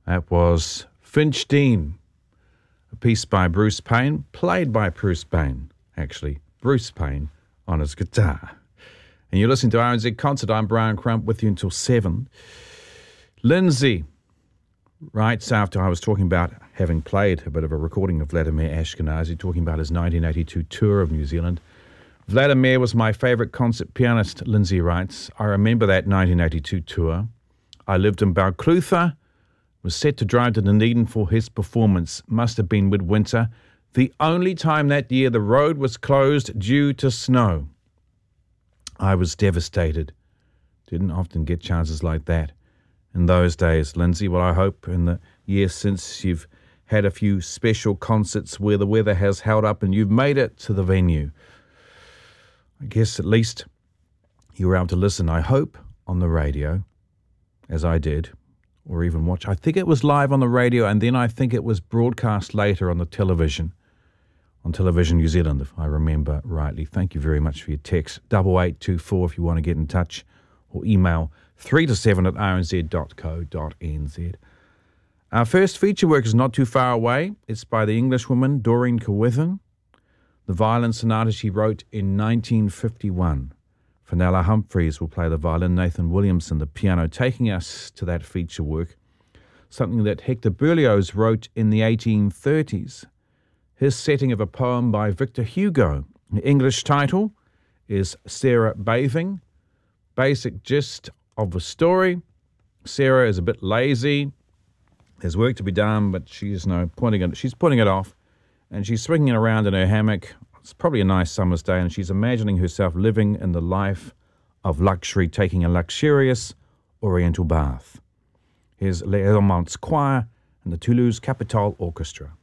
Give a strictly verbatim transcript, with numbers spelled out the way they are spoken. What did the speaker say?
That was Finch Dean, a piece by Bruce Payne, played by Bruce Payne, actually. Bruce Payne on his guitar. And you're listening to R N Z Concert. I'm Brian Crump with you until seven. Lindsay writes, after I was talking about having played a bit of a recording of Vladimir Ashkenazy, talking about his nineteen eighty-two tour of New Zealand. Vladimir was my favourite concert pianist, Lindsay writes. I remember that nineteen eighty-two tour. I lived in Balclutha, was set to drive to Dunedin for his performance. Must have been midwinter. The only time that year the road was closed due to snow. I was devastated. Didn't often get chances like that in those days, Lindsay. Well, I hope in the years since you've had a few special concerts where the weather has held up and you've made it to the venue. I guess at least you were able to listen, I hope, on the radio, as I did, or even watch. I think it was live on the radio, and then I think it was broadcast later on the television, on Television New Zealand, if I remember rightly. Thank you very much for your text, double eight two four if you want to get in touch, or email three to seven at r n z dot co dot n z. Our first feature work is not too far away. It's by the Englishwoman Doreen Cowithan, the violin sonata she wrote in nineteen fifty-one. Fenella Humphreys will play the violin, Nathan Williamson the piano, taking us to that feature work, something that Hector Berlioz wrote in the eighteen thirties. His setting of a poem by Victor Hugo. The English title is Sarah Bathing. Basic gist of the story: Sarah is a bit lazy. There's work to be done, but she's no pointing it. She's putting it off, and she's swinging around in her hammock. It's probably a nice summer's day, and she's imagining herself living in the life of luxury, taking a luxurious oriental bath. Here's Les Amantes Choir and the Toulouse Capitol Orchestra.